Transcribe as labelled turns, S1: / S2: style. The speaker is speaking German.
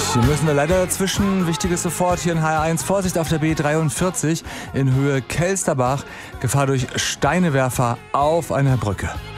S1: Wir müssen da leider dazwischen. Wichtiges sofort hier in HR1. Vorsicht auf der B43 in Höhe Kelsterbach. Gefahr durch Steinewerfer auf einer Brücke.